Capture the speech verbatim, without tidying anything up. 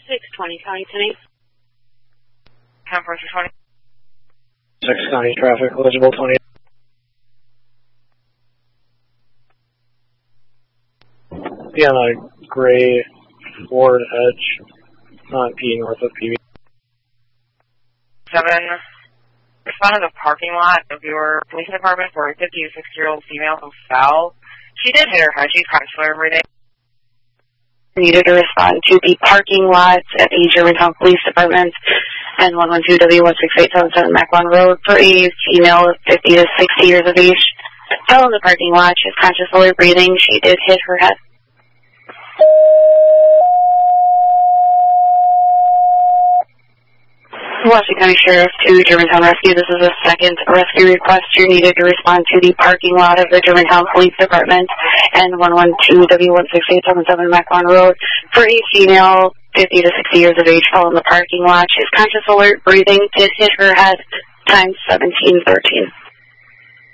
six twenty County ten eight. ten four six twenty. six County traffic, eligible twenty. Be on a gray Ford Edge, not P north of P B. seven. Respond to the parking lot of your police department for a fifty-six-year-old female who fell. She did hit her head. She's conscious every day. Needed to respond to the parking lot at the Germantown Police Department and one one two W one six eight seven seven Macon Road for a female fifty to sixty years of age. Fell in the parking lot. She's conscious, alert, breathing. She did hit her head. Washington County Sheriff to Germantown Rescue. This is a second rescue request. You're needed to respond to the parking lot of the Germantown Police Department and one one two W one six eight seven seven Macon Road for a female fifty to sixty years of age fell in the parking lot. She's conscious, alert, breathing, did hit her head, time seventeen thirteen.